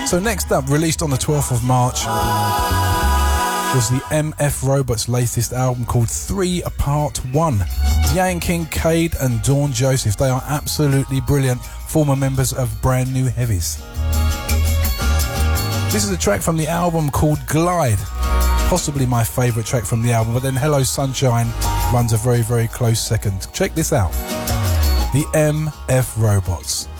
So next up, released on the 12th of March, was the MF Robots' latest album called 3 Part 1. Yang Kincaid and Dawn Joseph, they are absolutely brilliant former members of Brand New Heavies. This is a track from the album called Glide, possibly my favourite track from the album, but then Hello Sunshine runs a very, very close second. Check this out. The MF Robots.